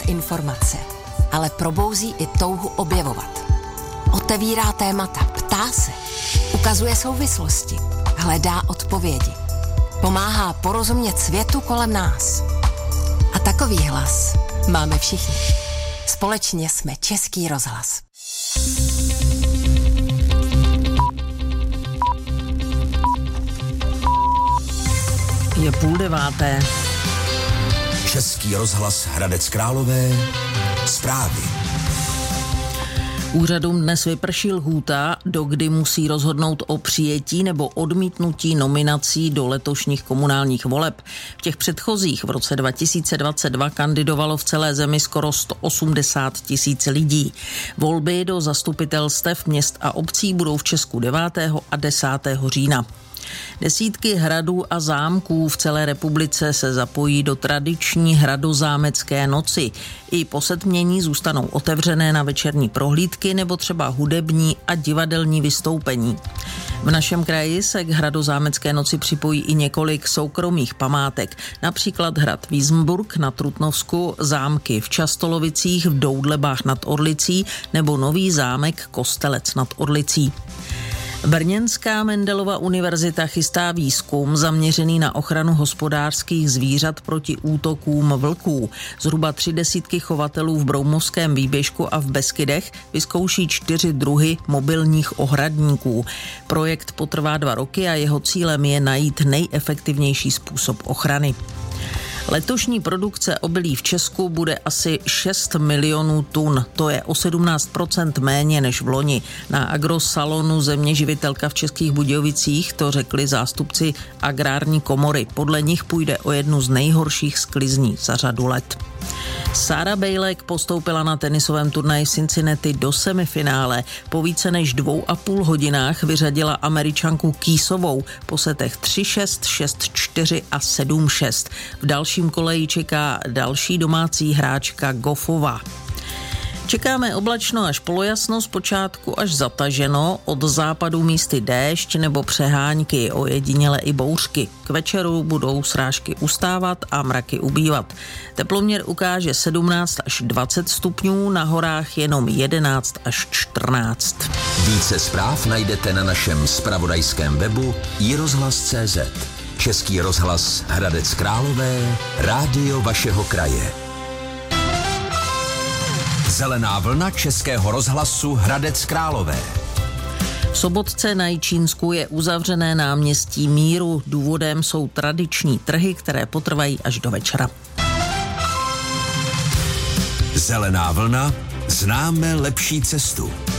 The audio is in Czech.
informace, ale probouzí i touhu objevovat. Otevírá témata, ptá se, ukazuje souvislosti, hledá odpovědi. Pomáhá porozumět světu kolem nás. A takový hlas máme všichni. Společně jsme Český rozhlas. Je 8:30. Český rozhlas Hradec Králové. Zprávy. Úřadům dnes vyprší lhůta, dokdy musí rozhodnout o přijetí nebo odmítnutí nominací do letošních komunálních voleb. V těch předchozích v roce 2022 kandidovalo v celé zemi skoro 180 000 lidí. Volby do zastupitelstev měst a obcí budou v Česku 9. a 10. října. Desítky hradů a zámků v celé republice se zapojí do tradiční hradozámecké noci. I po setmění zůstanou otevřené na večerní prohlídky nebo třeba hudební a divadelní vystoupení. V našem kraji se k hradozámecké noci připojí i několik soukromých památek, například hrad Vízmburk na Trutnovsku, zámky v Častolovicích, v Doudlebách nad Orlicí nebo nový zámek Kostelec nad Orlicí. Brněnská Mendelova univerzita chystá výzkum zaměřený na ochranu hospodářských zvířat proti útokům vlků. Zhruba 30 chovatelů v Broumovském výběžku a v Beskydech vyzkouší 4 druhy mobilních ohradníků. Projekt potrvá 2 roky a jeho cílem je najít nejefektivnější způsob ochrany. Letošní produkce obilí v Česku bude asi 6 milionů tun. To je o 17% méně než v loni. Na agrosalonu Zeměživitelka v Českých Budějovicích to řekli zástupci agrární komory. Podle nich půjde o jednu z nejhorších sklizní za řadu let. Sarah Bejlek postoupila na tenisovém turnaji v Cincinnati do semifinále. Po více než 2,5 hodinách vyřadila Američanku Keysovou po setech 3-6, 6-4 a 7-6. V dalším kole ji čeká další domácí hráčka Goffová. Čekáme oblačno až polojasno, zpočátku až zataženo, od západu místy déšť nebo přehánky, ojediněle i bouřky. K večeru budou srážky ustávat a mraky ubývat. Teploměr ukáže 17 až 20 stupňů, na horách jenom 11 až 14. Více zpráv najdete na našem zpravodajském webu iRozhlas.cz. Český rozhlas Hradec Králové, rádio vašeho kraje. Zelená vlna Českého rozhlasu Hradec Králové. V Sobotce na Jičínsku je uzavřené náměstí Míru. Důvodem jsou tradiční trhy, které potrvají až do večera. Zelená vlna, známe lepší cestu.